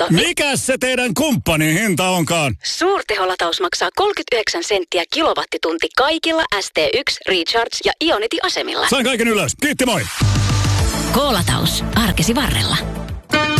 Mikäs se teidän kumppanin hinta onkaan? Suurteholataus maksaa 39 senttiä kilowattitunti kaikilla ST1, Recharge ja Ionity-asemilla. Sain kaiken ylös. Kiitti, moi! K-lataus. Arkesi varrella.